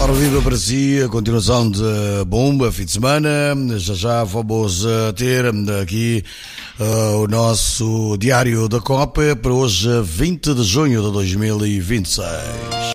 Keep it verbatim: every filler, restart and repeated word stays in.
Ora, viva para si, a continuação de Bomba, fim de semana. Já já vamos ter aqui uh, o nosso Diário da Copa para hoje, vinte de junho de dois mil e vinte e seis.